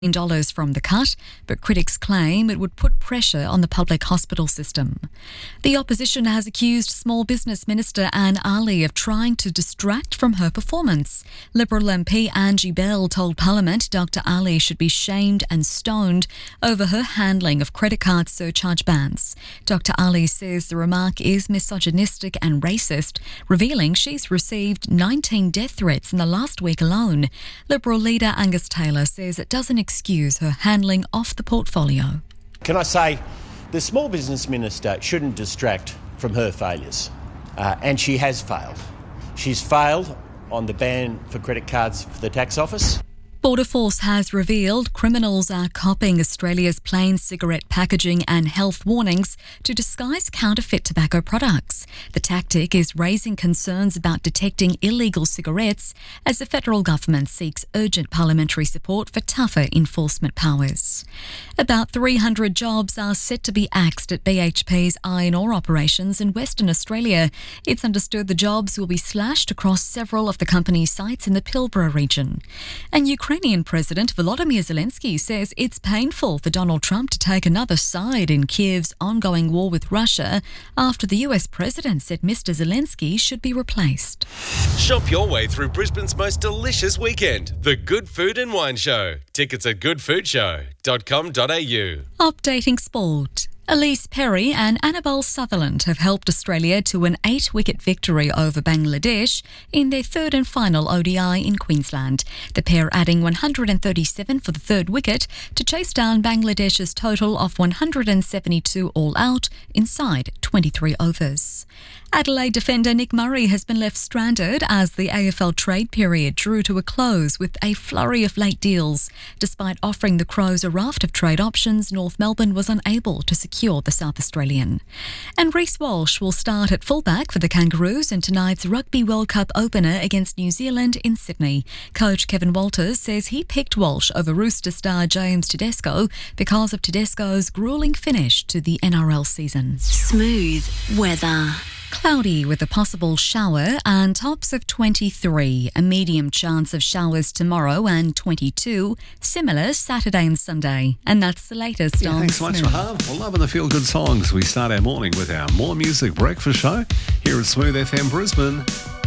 dollars from the cut, but critics claim it would put pressure on the public hospital system. The opposition has accused Small Business Minister Anne Aly of trying to distract from her performance. Liberal MP Angie Bell told Parliament Dr Aly should be shamed and stoned over her handling of credit card surcharge bans. Dr Aly says the remark is misogynistic and racist, revealing she's received 19 death threats in the last week alone. Liberal leader Angus Taylor says it doesn't excuse her handling off the portfolio. Can I say, the Small Business Minister shouldn't distract from her failures, and she has failed. She's failed on the ban for credit cards for the tax office. Border Force has revealed criminals are copying Australia's plain cigarette packaging and health warnings to disguise counterfeit tobacco products. The tactic is raising concerns about detecting illegal cigarettes as the federal government seeks urgent parliamentary support for tougher enforcement powers. About 300 jobs are set to be axed at BHP's iron ore operations in Western Australia. It's understood the jobs will be slashed across several of the company's sites in the Pilbara region. And Ukrainian President Volodymyr Zelensky says it's painful for Donald Trump to take another side in Kiev's ongoing war with Russia after the US president said Mr Zelensky should be replaced. Shop your way through Brisbane's most delicious weekend, the Good Food and Wine Show. Tickets at goodfoodshow.com.au. Updating sport. Elise Perry and Annabelle Sutherland have helped Australia to an 8-wicket victory over Bangladesh in their third and final ODI in Queensland. The pair adding 137 for the third wicket to chase down Bangladesh's total of 172 all out inside 23 overs. Adelaide defender Nick Murray has been left stranded as the AFL trade period drew to a close with a flurry of late deals. Despite offering the Crows a raft of trade options, North Melbourne was unable to secure the South Australian. And Reece Walsh will start at fullback for the Kangaroos in tonight's Rugby World Cup opener against New Zealand in Sydney. Coach Kevin Walters says he picked Walsh over Rooster star James Tedesco because of Tedesco's gruelling finish to the NRL season. Smooth weather. Cloudy with a possible shower and tops of 23. A medium chance of showers tomorrow and 22. Similar Saturday and Sunday. And that's the latest on Thanks so much, Rahab. We're loving the feel-good songs. We start our morning with our More Music Breakfast Show here at Smooth FM Brisbane.